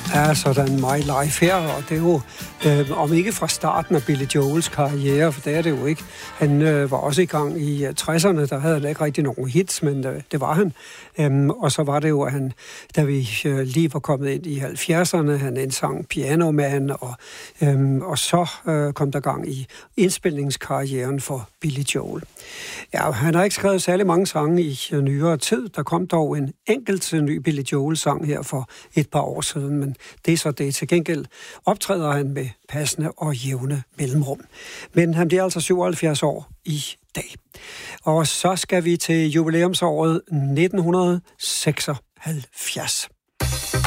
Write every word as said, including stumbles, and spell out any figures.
Ja, sådan My Life her, og det er jo, øh, om ikke fra starten af Billy Joels karriere, for det er det jo ikke. Han øh, var også i gang i uh, tresserne, der havde han ikke rigtig nogen hits, men øh, det var han. Øhm, og så var det jo, at han, da vi øh, lige var kommet ind i halvfjerdserne, han indsang Piano Man, og, øh, og så øh, kom der gang i indspilningskarrieren for Billy Joel. Ja, han har ikke skrevet særlig mange sange i uh, nyere tid. Der kom dog en enkelt ny Billy Joel-sang her for et par år siden, men det er så det. Til gengæld optræder han med passende og jævne mellemrum. Men han bliver altså syvoghalvfjerds år i dag. Og så skal vi til jubilæumsåret nitten seksoghalvfjerds.